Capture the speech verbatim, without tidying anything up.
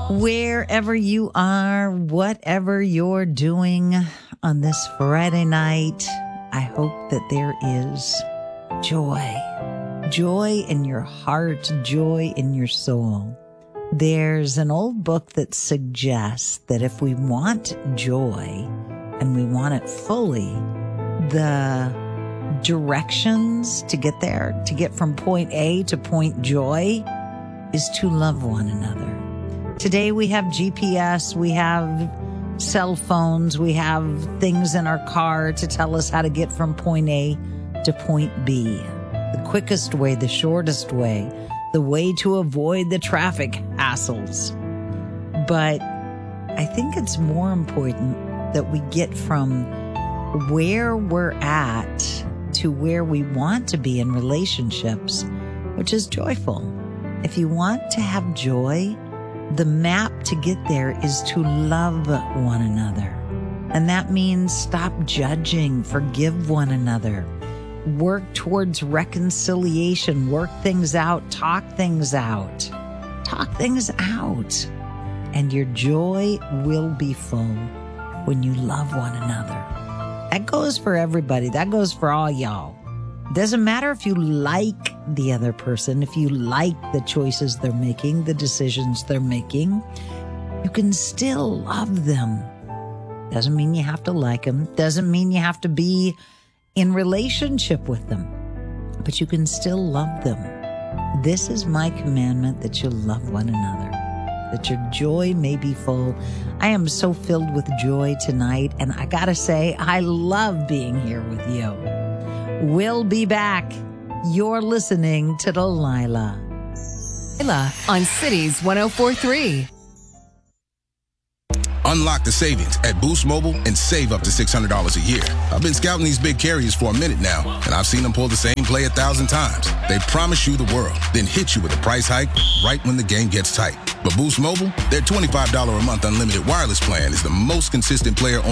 Wherever you are, whatever you're doing on this Friday night, I hope that there is joy. Joy in your heart, joy in your soul. There's an old book that suggests that if we want joy and we want it fully, the directions to get there, to get from point A to point joy, is to love one another. Today we have G P S, we have cell phones, we have things in our car to tell us how to get from point A to point B. The quickest way, the shortest way, the way to avoid the traffic hassles. But I think it's more important that we get from where we're at to where we want to be in relationships, which is joyful. If you want to have joy, the map to get there is to love one another. And that means stop judging, forgive one another, work towards reconciliation, work things out, talk things out, talk things out. And your joy will be full when you love one another. That goes for everybody. That goes for all y'all. Doesn't matter if you like the other person, if you like the choices they're making, the decisions they're making, you can still love them. Doesn't mean you have to like them. Doesn't mean you have to be in relationship with them, but you can still love them. This is my commandment, that you love one another, that your joy may be full. I am so filled with joy tonight, and I gotta say, I love being here with you. We'll be back. You're listening to Delilah. Delilah on Cities one oh four point three. Unlock the savings at Boost Mobile and save up to six hundred dollars a year. I've been scouting these big carriers for a minute now, and I've seen them pull the same play a thousand times. They promise you the world, then hit you with a price hike right when the game gets tight. But Boost Mobile, their twenty-five dollars a month unlimited wireless plan is the most consistent player on